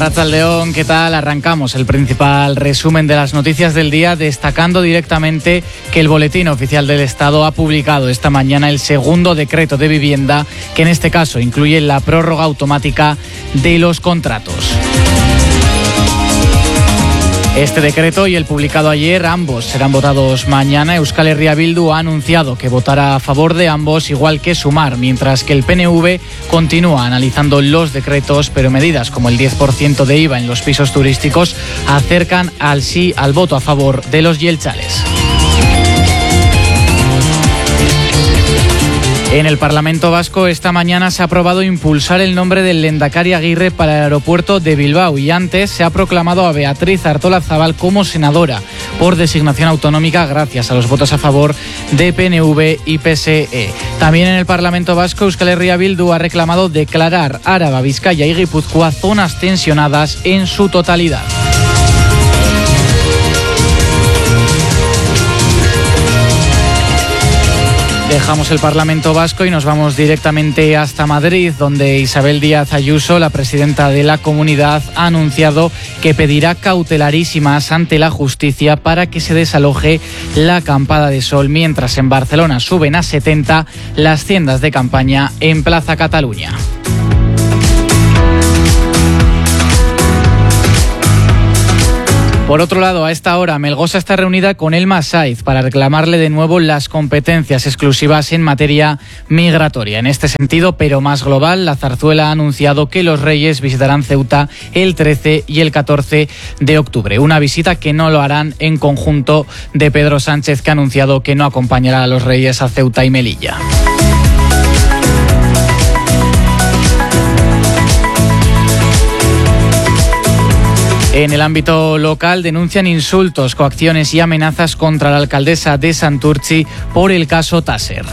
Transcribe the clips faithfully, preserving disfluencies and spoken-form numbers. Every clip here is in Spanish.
Arratsaldeón, ¿qué tal? Arrancamos el principal resumen de las noticias del día, destacando directamente que el Boletín Oficial del Estado ha publicado esta mañana el segundo decreto de vivienda, que en este caso incluye la prórroga automática de los contratos. Este decreto y el publicado ayer, ambos serán votados mañana. Euskal Herria Bildu ha anunciado que votará a favor de ambos, igual que Sumar, mientras que el P N V continúa analizando los decretos, pero medidas como el diez por ciento de I V A en los pisos turísticos acercan al sí al voto a favor de los yelchales. En el Parlamento Vasco esta mañana se ha aprobado impulsar el nombre del Lehendakari Aguirre para el aeropuerto de Bilbao y antes se ha proclamado a Beatriz Artolazabal como senadora por designación autonómica gracias a los votos a favor de P N V y P S E. También en el Parlamento Vasco Euskal Herria Bildu ha reclamado declarar Áraba, Vizcaya y Guipúzcoa zonas tensionadas en su totalidad. Dejamos el Parlamento Vasco y nos vamos directamente hasta Madrid, donde Isabel Díaz Ayuso, la presidenta de la comunidad, ha anunciado que pedirá cautelarísimas ante la justicia para que se desaloje la acampada de sol, mientras en Barcelona suben a setenta las tiendas de campaña en Plaza Cataluña. Por otro lado, a esta hora, Melgosa está reunida con Elma Saiz para reclamarle de nuevo las competencias exclusivas en materia migratoria. En este sentido, pero más global, la Zarzuela ha anunciado que los Reyes visitarán Ceuta el trece y el catorce de octubre. Una visita que no lo harán en conjunto de Pedro Sánchez, que ha anunciado que no acompañará a los Reyes a Ceuta y Melilla. En el ámbito local denuncian insultos, coacciones y amenazas contra la alcaldesa de Santurtzi por el caso Taser.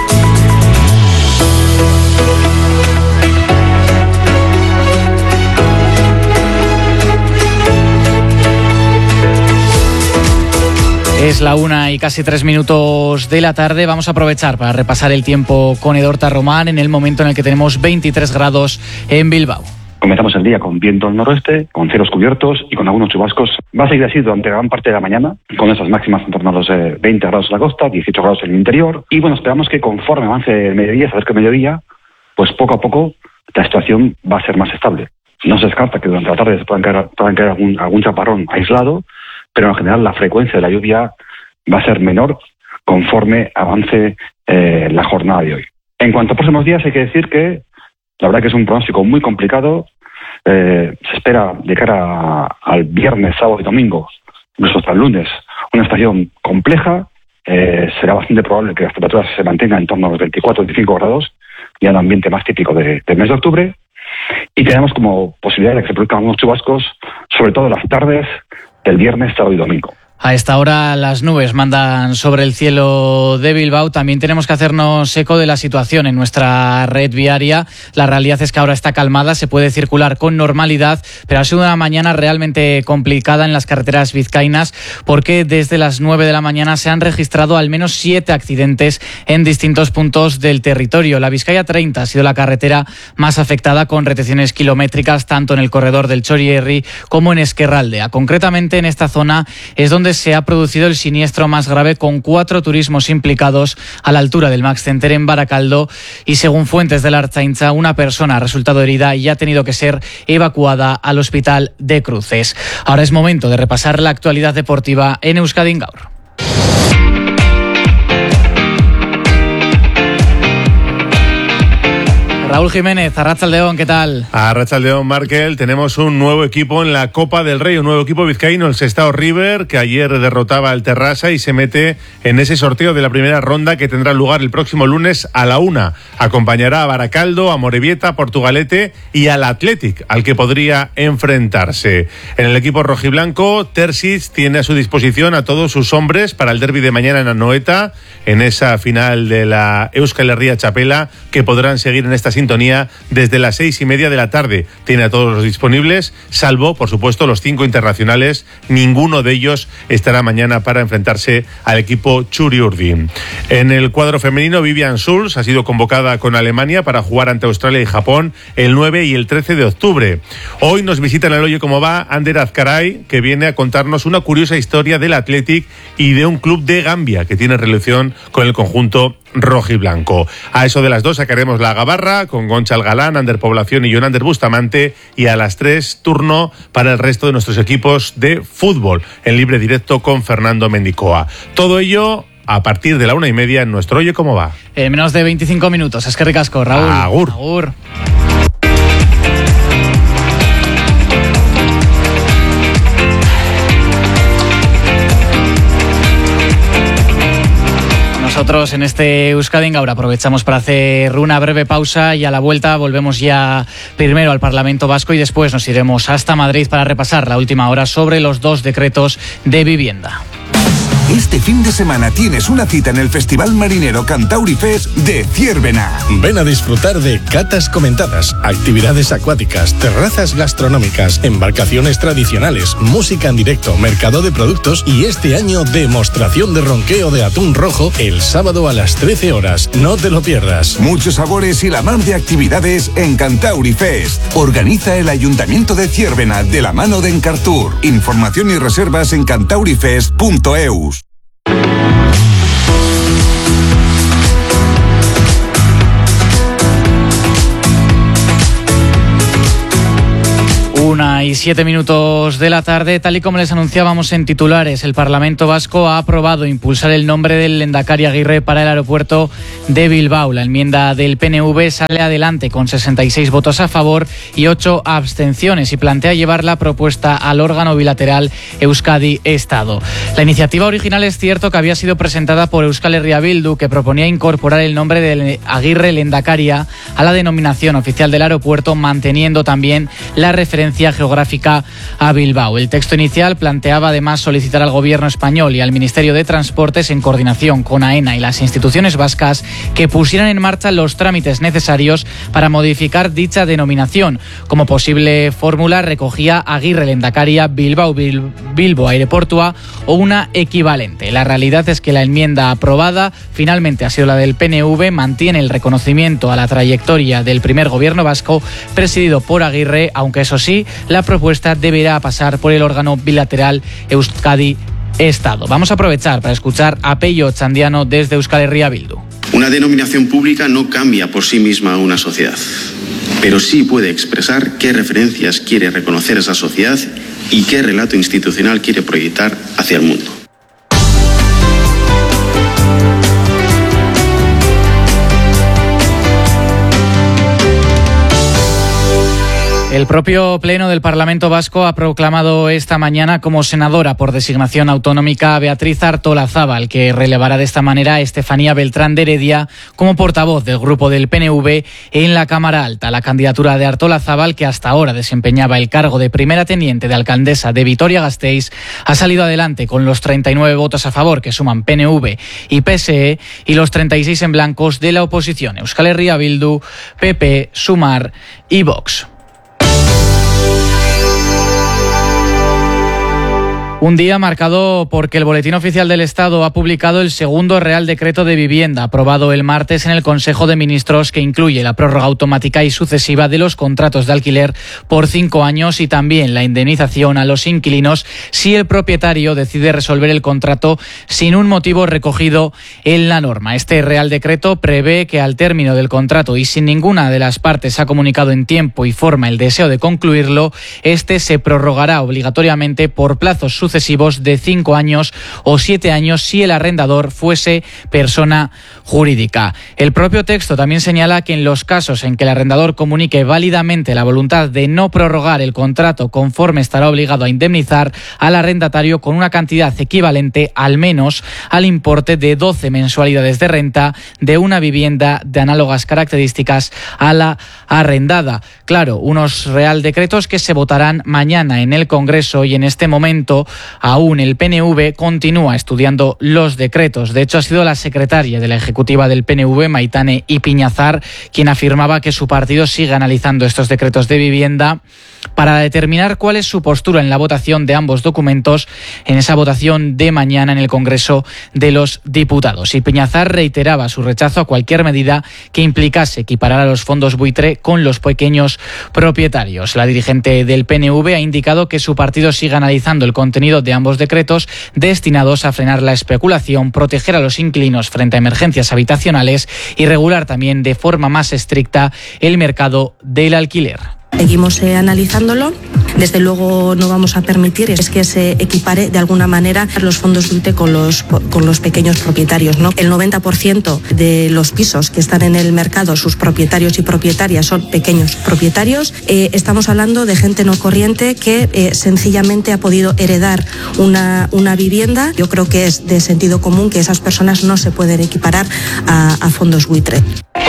Es la una y casi tres minutos de la tarde. Vamos a aprovechar para repasar el tiempo con Edorta Román en el momento en el que tenemos veintitrés grados en Bilbao. Comenzamos el día con viento al noroeste, con cielos cubiertos y con algunos chubascos. Va a seguir así durante gran parte de la mañana, con esas máximas en torno a los eh, veinte grados en la costa, dieciocho grados en el interior. Y bueno, esperamos que conforme avance el mediodía, saber que el mediodía, pues poco a poco la situación va a ser más estable. No se descarta que durante la tarde se puedan caer, puedan caer algún, algún chaparrón aislado, pero en general la frecuencia de la lluvia va a ser menor conforme avance eh, la jornada de hoy. En cuanto a próximos días, hay que decir que la verdad que es un pronóstico muy complicado. Eh, se espera de cara a, al viernes, sábado y domingo, incluso hasta el lunes, una estación compleja. Eh, será bastante probable que las temperaturas se mantengan en torno a los veinticuatro a veinticinco grados, ya en ambiente más típico de, del mes de octubre. Y tenemos como posibilidad de que se produzcan algunos chubascos, sobre todo en las tardes del viernes, sábado y domingo. A esta hora las nubes mandan sobre el cielo de Bilbao. También tenemos que hacernos eco de la situación en nuestra red viaria. La realidad es que ahora está calmada, se puede circular con normalidad, pero ha sido una mañana realmente complicada en las carreteras vizcaínas porque desde las nueve de la mañana se han registrado al menos siete accidentes en distintos puntos del territorio. La Vizcaya treinta ha sido la carretera más afectada, con retenciones kilométricas tanto en el corredor del Txorierri como en Ezkerraldea. Concretamente en esta zona es donde se ha producido el siniestro más grave, con cuatro turismos implicados a la altura del Max Center en Baracaldo, y según fuentes de la Ertzaintza, una persona ha resultado herida y ha tenido que ser evacuada al hospital de Cruces. Ahora es momento de repasar la actualidad deportiva en Euskadi Gaur. Raúl Jiménez, Arratsaldeón, ¿qué tal? Arratsaldeón, Markel. Tenemos un nuevo equipo en la Copa del Rey, un nuevo equipo vizcaíno, el Sestao River, que ayer derrotaba al Terrassa y se mete en ese sorteo de la primera ronda que tendrá lugar el próximo lunes a la una. Acompañará a Baracaldo, a Morevieta, a Portugalete y al Athletic, al que podría enfrentarse. En el equipo rojiblanco, Terzic tiene a su disposición a todos sus hombres para el derbi de mañana en Anoeta, en esa final de la Euskal Herria Txapela, que podrán seguir en esta sintonía desde las seis y media de la tarde. Tiene a todos los disponibles, salvo, por supuesto, los cinco internacionales. Ninguno de ellos estará mañana para enfrentarse al equipo Txuri-Urdin. En el cuadro femenino, Vivian Schulz ha sido convocada con Alemania para jugar ante Australia y Japón el nueve y el trece de octubre. Hoy nos visita en el Oye Cómo Va Ander Azcaray, que viene a contarnos una curiosa historia del Athletic y de un club de Gambia que tiene relación con el conjunto rojiblanco. A eso de las dos sacaremos la gabarra con Gonçal Galán, Ander Población y Jonander Bustamante, y a las tres turno para el resto de nuestros equipos de fútbol en libre directo con Fernando Mendicoa. Todo ello a partir de la una y media en nuestro Oye Cómo Va. En menos de veinticinco minutos. Es que ricasco, Raúl. Agur. Agur. Nosotros en este Euskadi en Gaur aprovechamos para hacer una breve pausa y a la vuelta volvemos ya primero al Parlamento Vasco y después nos iremos hasta Madrid para repasar la última hora sobre los dos decretos de vivienda. Este fin de semana tienes una cita en el Festival Marinero Cantauri Fest de Ziérbena. Ven a disfrutar de catas comentadas, actividades acuáticas, terrazas gastronómicas, embarcaciones tradicionales, música en directo, mercado de productos y este año demostración de ronqueo de atún rojo el sábado a las trece horas. No te lo pierdas. Muchos sabores y la mar de actividades en Cantauri Fest. Organiza el Ayuntamiento de Ziérbena de la mano de Encartur. Información y reservas en cantaurifest punto eus. Una y siete minutos de la tarde, tal y como les anunciábamos en titulares, el Parlamento Vasco ha aprobado impulsar el nombre del Lehendakari Aguirre para el aeropuerto de Bilbao. La enmienda del P N V sale adelante con sesenta y seis votos a favor y ocho abstenciones y plantea llevar la propuesta al órgano bilateral Euskadi-Estado. La iniciativa original es cierto que había sido presentada por Euskal Herria Bildu, que proponía incorporar el nombre de Aguirre Lehendakaria a la denominación oficial del aeropuerto, manteniendo también la referencia geográfica a Bilbao. El texto inicial planteaba además solicitar al gobierno español y al Ministerio de Transportes, en coordinación con AENA y las instituciones vascas, que pusieran en marcha los trámites necesarios para modificar dicha denominación. Como posible fórmula recogía Aguirre Lehendakaria Bilbao Bil- Bilbo Aireportua o una equivalente. La realidad es que la enmienda aprobada finalmente ha sido la del P N V, mantiene el reconocimiento a la trayectoria del primer gobierno vasco presidido por Aguirre, aunque eso sí, la propuesta deberá pasar por el órgano bilateral Euskadi-Estado. Vamos a aprovechar para escuchar a Pello Txandiano desde Euskal Herria Bildu. Una denominación pública no cambia por sí misma una sociedad, pero sí puede expresar qué referencias quiere reconocer esa sociedad y qué relato institucional quiere proyectar hacia el mundo. El propio Pleno del Parlamento Vasco ha proclamado esta mañana como senadora por designación autonómica a Beatriz Artolazábal, que relevará de esta manera a Estefanía Beltrán de Heredia como portavoz del grupo del P N V en la Cámara Alta. La candidatura de Artolazábal, que hasta ahora desempeñaba el cargo de primera teniente de alcaldesa de Vitoria-Gasteiz, ha salido adelante con los treinta y nueve votos a favor que suman P N V y P S E y los treinta y seis en blancos de la oposición: Euskal Herria Bildu, P P, Sumar y Vox. Un día marcado porque el Boletín Oficial del Estado ha publicado el segundo Real Decreto de Vivienda, aprobado el martes en el Consejo de Ministros, que incluye la prórroga automática y sucesiva de los contratos de alquiler por cinco años y también la indemnización a los inquilinos si el propietario decide resolver el contrato sin un motivo recogido en la norma. Este Real Decreto prevé que al término del contrato y sin ninguna de las partes ha comunicado en tiempo y forma el deseo de concluirlo, este se prorrogará obligatoriamente por plazos sucesivos sucesivos de cinco años o siete años si el arrendador fuese persona jurídica. El propio texto también señala que en los casos en que el arrendador comunique válidamente la voluntad de no prorrogar el contrato, conforme estará obligado a indemnizar al arrendatario con una cantidad equivalente al menos al importe de doce mensualidades de renta de una vivienda de análogas características a la arrendada. Claro, unos real decretos que se votarán mañana en el Congreso y en este momento aún. El P N V continúa estudiando los decretos. De hecho, ha sido la secretaria de la ejecutiva del P N V, Maitane Ipiñazar, quien afirmaba que su partido sigue analizando estos decretos de vivienda para determinar cuál es su postura en la votación de ambos documentos en esa votación de mañana en el Congreso de los Diputados. Ipiñazar reiteraba su rechazo a cualquier medida que implicase equiparar a los fondos buitre con los pequeños propietarios. La dirigente del P N V ha indicado que su partido sigue analizando el contenido de ambos decretos destinados a frenar la especulación, proteger a los inquilinos frente a emergencias habitacionales y regular también de forma más estricta el mercado del alquiler. Seguimos eh, analizándolo. Desde luego no vamos a permitir es que se equipare de alguna manera los fondos buitre con los, con los pequeños propietarios, ¿no? El noventa por ciento de los pisos que están en el mercado, sus propietarios y propietarias son pequeños propietarios. Eh, estamos hablando de gente no corriente que eh, sencillamente ha podido heredar una, una vivienda. Yo creo que es de sentido común que esas personas no se pueden equiparar a, a fondos buitre.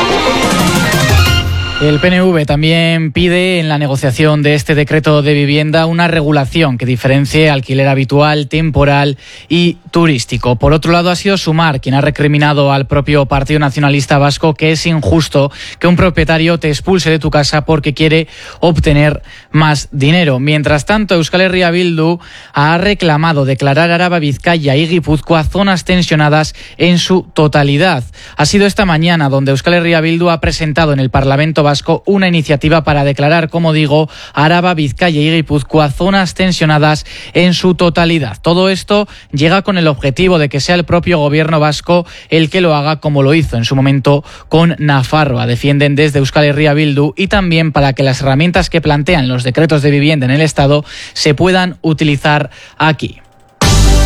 El P N V también pide en la negociación de este decreto de vivienda una regulación que diferencie alquiler habitual, temporal y turístico. Por otro lado, ha sido Sumar quien ha recriminado al propio Partido Nacionalista Vasco que es injusto que un propietario te expulse de tu casa porque quiere obtener más dinero. Mientras tanto, Euskal Herria Bildu ha reclamado declarar Araba, Vizcaya y Guipúzcoa zonas tensionadas en su totalidad. Ha sido esta mañana donde Euskal Herria Bildu ha presentado en el Parlamento Vasco una iniciativa para declarar, como digo, Araba, Vizcaya y Guipúzcoa zonas tensionadas en su totalidad. Todo esto llega con el objetivo de que sea el propio gobierno vasco el que lo haga, como lo hizo en su momento con Nafarroa. Defienden desde Euskal Herria Bildu y también para que las herramientas que plantean los decretos de vivienda en el Estado se puedan utilizar aquí.